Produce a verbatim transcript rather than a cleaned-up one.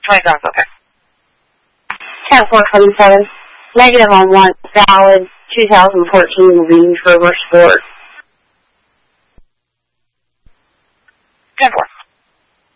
twenty-seventh, okay. Cat four twenty-seven. Negative on one, valid. two thousand fourteen will be used for reverse sport.